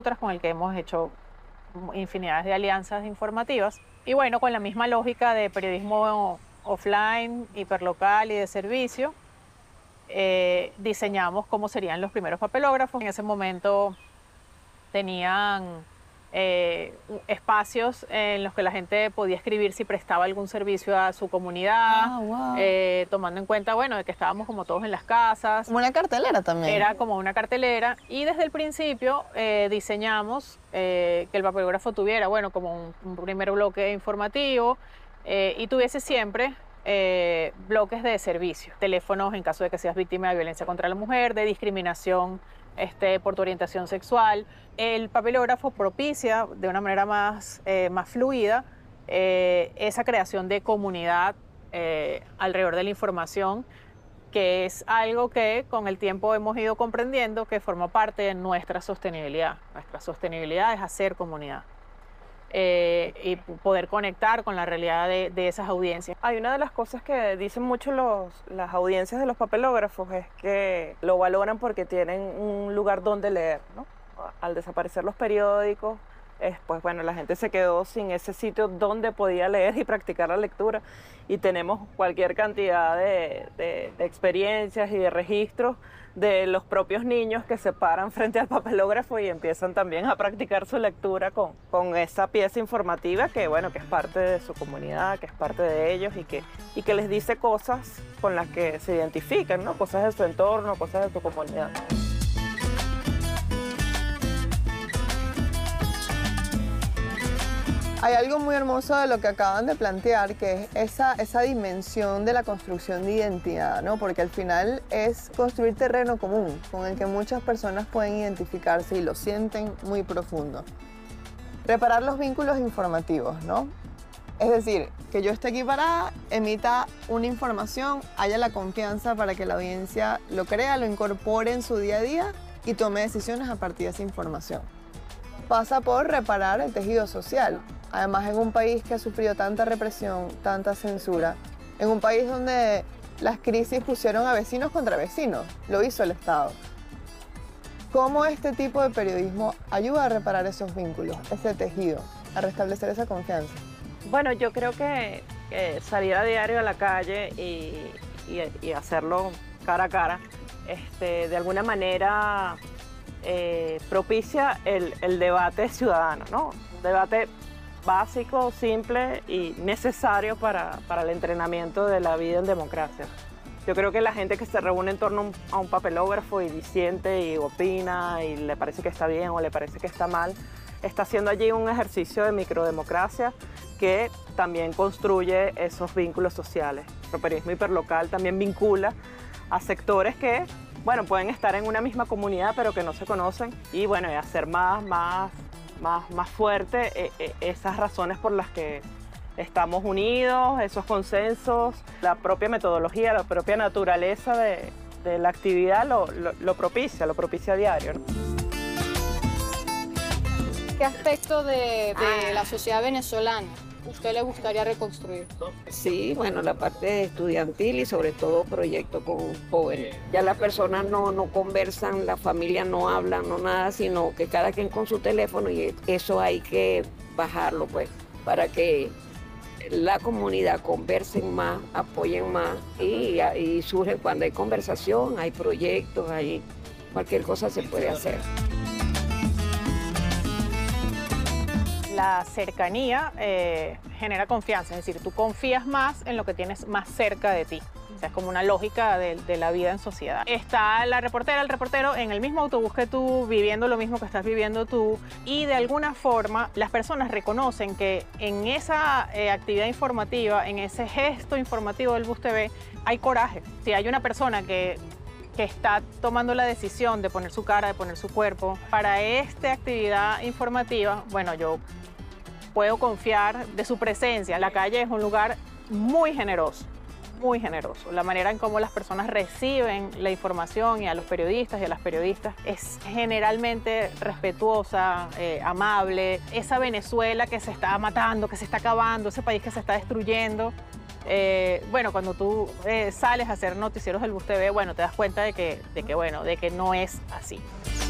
otras con el que hemos hecho infinidad de alianzas informativas. Y bueno, con la misma lógica de periodismo offline, hiperlocal y de servicio, diseñamos cómo serían los primeros papelógrafos. En ese momento tenían espacios en los que la gente podía escribir si prestaba algún servicio a su comunidad, tomando en cuenta, bueno, de que estábamos como todos en las casas. Como una cartelera también. Era como una cartelera y desde el principio diseñamos que el papelógrafo tuviera, bueno, como un primer bloque informativo y tuviese siempre bloques de servicio, teléfonos en caso de que seas víctima de violencia contra la mujer, de discriminación por tu orientación sexual. El papelógrafo propicia de una manera más fluida esa creación de comunidad alrededor de la información, que es algo que con el tiempo hemos ido comprendiendo que forma parte de nuestra sostenibilidad. Nuestra sostenibilidad es hacer comunidad y poder conectar con la realidad de esas audiencias. Hay una de las cosas que dicen mucho las audiencias de los papelógrafos es que lo valoran porque tienen un lugar donde leer, ¿no? Al desaparecer los periódicos, pues bueno, la gente se quedó sin ese sitio donde podía leer y practicar la lectura y tenemos cualquier cantidad de experiencias y de registros de los propios niños que se paran frente al papelógrafo y empiezan también a practicar su lectura con esa pieza informativa que, bueno, que es parte de su comunidad, que es parte de ellos y que les dice cosas con las que se identifican, ¿no? Cosas de su entorno, cosas de su comunidad. Hay algo muy hermoso de lo que acaban de plantear, que es esa dimensión de la construcción de identidad, ¿no? Porque al final es construir terreno común con el que muchas personas pueden identificarse y lo sienten muy profundo. Reparar los vínculos informativos, ¿no? Es decir, que yo esté aquí parada, emita una información, haya la confianza para que la audiencia lo crea, lo incorpore en su día a día y tome decisiones a partir de esa información. Pasa por reparar el tejido social. Además, en un país que ha sufrido tanta represión, tanta censura, en un país donde las crisis pusieron a vecinos contra vecinos, lo hizo el Estado. ¿Cómo este tipo de periodismo ayuda a reparar esos vínculos, ese tejido, a restablecer esa confianza? Bueno, yo creo que salir a diario a la calle y hacerlo cara a cara, de alguna manera propicia el debate ciudadano, ¿no? Un debate básico, simple y necesario para el entrenamiento de la vida en democracia. Yo creo que la gente que se reúne en torno a un papelógrafo y disiente y opina y le parece que está bien o le parece que está mal, está haciendo allí un ejercicio de microdemocracia que también construye esos vínculos sociales. El periodismo hiperlocal también vincula a sectores que, bueno, pueden estar en una misma comunidad pero que no se conocen y, bueno, y hacer más fuerte esas razones por las que estamos unidos, esos consensos, la propia metodología, la propia naturaleza de la actividad lo propicia a diario, ¿no? ¿Qué aspecto de la sociedad venezolana usted le gustaría reconstruir? Sí, bueno, la parte estudiantil y sobre todo proyectos con jóvenes. Ya las personas no conversan, la familia no hablan, no nada, sino que cada quien con su teléfono y eso hay que bajarlo, pues, para que la comunidad conversen más, apoyen más y surge cuando hay conversación, hay proyectos, hay cualquier cosa se puede hacer. La cercanía genera confianza, es decir, tú confías más en lo que tienes más cerca de ti. O sea, es como una lógica de la vida en sociedad. Está la reportera, el reportero en el mismo autobús que tú, viviendo lo mismo que estás viviendo tú, y de alguna forma las personas reconocen que en esa actividad informativa, en ese gesto informativo del Bus TV, hay coraje. Si hay una persona que está tomando la decisión de poner su cara, de poner su cuerpo para esta actividad informativa, bueno, yo puedo confiar de su presencia. La calle es un lugar muy generoso, muy generoso. La manera en cómo las personas reciben la información y a los periodistas y a las periodistas es generalmente respetuosa, amable. Esa Venezuela que se está matando, que se está acabando, ese país que se está destruyendo. Bueno, cuando tú sales a hacer noticieros del Bus TV, bueno, te das cuenta de que no es así.